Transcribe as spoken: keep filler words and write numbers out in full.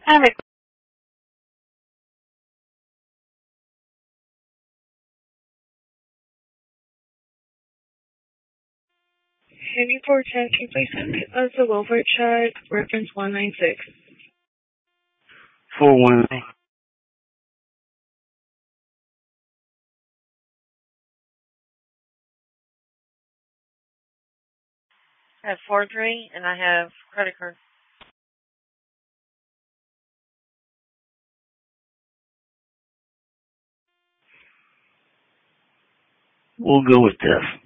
Have it. Heavy for check replacement as a welfare check, reference one nine six. four one. I have forgery and I have credit card. We'll go with this.